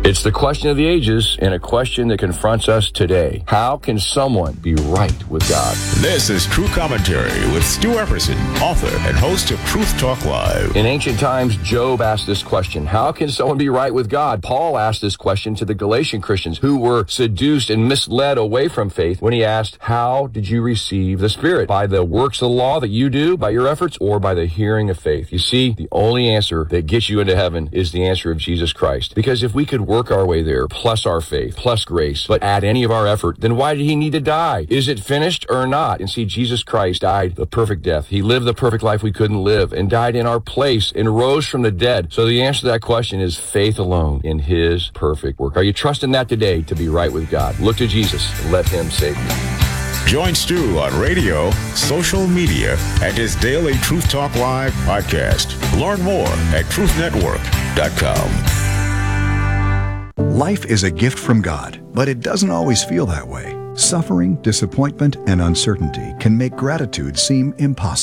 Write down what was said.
It's the question of the ages and a question that confronts us today. How can someone be right with God? This is True Commentary with Stu Epperson, author and host of Truth Talk Live. In ancient times, Job asked this question. How can someone be right with God? Paul asked this question to the Galatian Christians who were seduced and misled away from faith when he asked, how did you receive the Spirit? By the works of the law that you do, by your efforts, or by the hearing of faith? You see, the only answer that gets you into heaven is the answer of Jesus Christ. Because if we could work our way there, plus our faith, plus grace, but add any of our effort, then why did he need to die? Is it finished or not? And see, Jesus Christ died the perfect death. He lived the perfect life we couldn't live and died in our place and rose from the dead. So the answer to that question is faith alone in his perfect work. Are you trusting that today to be right with God? Look to Jesus and let him save you. Join Stu on radio, social media, and his daily Truth Talk Live podcast. Learn more at truthnetwork.com. Life is a gift from God, but it doesn't always feel that way. Suffering, disappointment, and uncertainty can make gratitude seem impossible.